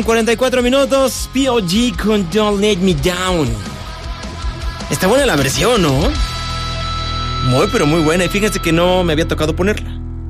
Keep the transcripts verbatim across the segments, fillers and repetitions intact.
cuarenta y cuatro minutos, P O G con Don't Let Me Down. Está buena la versión, ¿no? Muy, pero muy buena. Y fíjense que no me había tocado ponerla.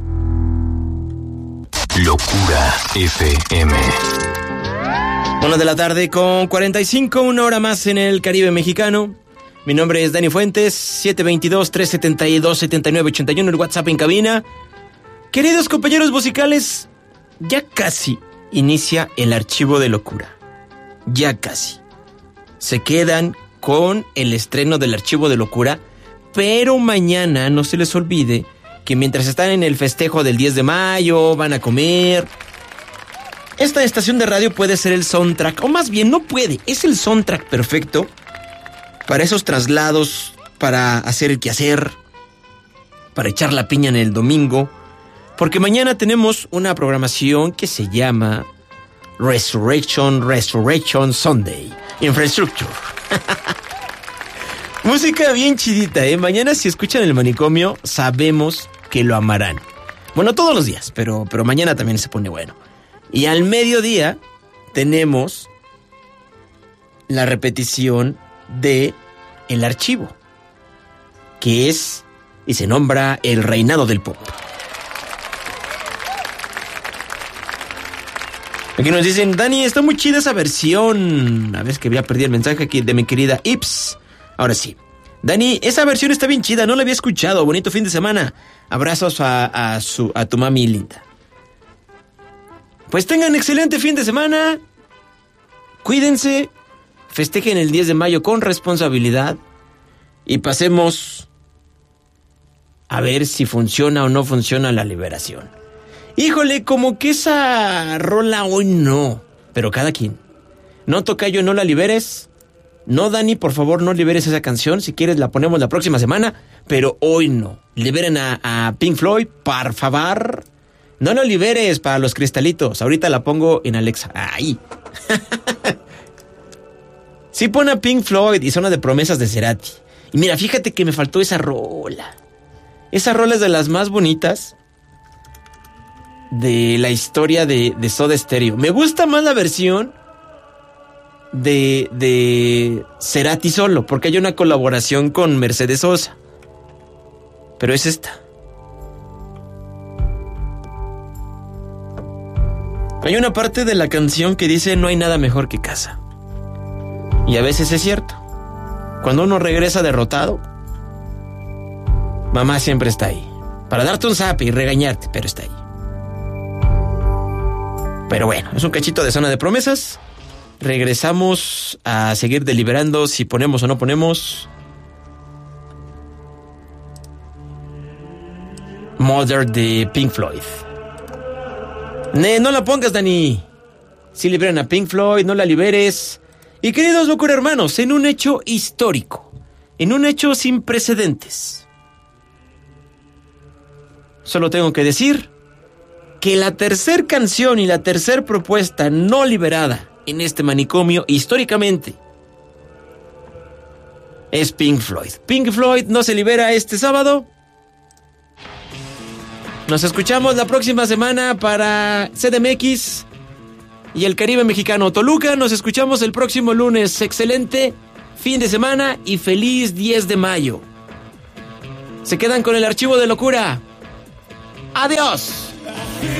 Locura F M. Una de la tarde con cuarenta y cinco, una hora más en el Caribe mexicano. Mi nombre es Dani Fuentes, siete dos dos, tres siete dos, siete nueve ocho uno, el WhatsApp en cabina. Queridos compañeros musicales, ya casi inicia el archivo de locura. Ya casi. Se quedan con el estreno del archivo de locura, pero mañana no se les olvide que mientras están en el festejo del diez de mayo, van a comer. Esta estación de radio puede ser el soundtrack, o más bien no puede, es el soundtrack perfecto para esos traslados, para hacer el quehacer, para echar la piña en el domingo, porque mañana tenemos una programación que se llama Resurrection, Resurrection Sunday, Infrastructure. Música bien chidita, ¿eh? Mañana si escuchan El Manicomio, sabemos que lo amarán. Bueno, todos los días, pero, pero mañana también se pone bueno. Y al mediodía tenemos la repetición de El Archivo, que es y se nombra El Reinado del Pop. Aquí nos dicen, Dani, está muy chida esa versión. A ver, es que había perdido el mensaje aquí de mi querida Ips. Ahora sí. Dani, esa versión está bien chida, no la había escuchado. Bonito fin de semana. Abrazos a, a, su, a tu mami linda. Pues tengan excelente fin de semana. Cuídense. Festejen el diez de mayo con responsabilidad. Y pasemos a ver si funciona o no funciona la liberación. Híjole, como que esa rola hoy no. Pero cada quien. No, tocayo, no la liberes. No, Dani, por favor, no liberes esa canción. Si quieres la ponemos la próxima semana, pero hoy no. Liberen a, a Pink Floyd, por favor. No lo liberes para los cristalitos. Ahorita la pongo en Alexa. Ahí. Sí, pone a Pink Floyd y Zona de Promesas de Cerati. Y mira, fíjate que me faltó esa rola. Esa rola es de las más bonitas de la historia de, de Soda Stereo. Me gusta más la versión de, de Cerati solo, porque hay una colaboración con Mercedes Sosa. Pero es esta. Hay una parte de la canción que dice no hay nada mejor que casa. Y a veces es cierto. Cuando uno regresa derrotado, mamá siempre está ahí. Para darte un zap y regañarte, pero está ahí. Pero bueno, es un cachito de Zona de Promesas. Regresamos a seguir deliberando si ponemos o no ponemos Mother de Pink Floyd. Ne, no la pongas, Dani. Si liberan a Pink Floyd, no la liberes. Y queridos locura hermanos, en un hecho histórico, en un hecho sin precedentes, solo tengo que decir que la tercer canción y la tercer propuesta no liberada en este manicomio históricamente es Pink Floyd. Pink Floyd no se libera este sábado. Nos escuchamos la próxima semana para C D M X y el Caribe mexicano. Toluca, nos escuchamos el próximo lunes. Excelente fin de semana y feliz diez de mayo. Se quedan con el archivo de locura. Adiós.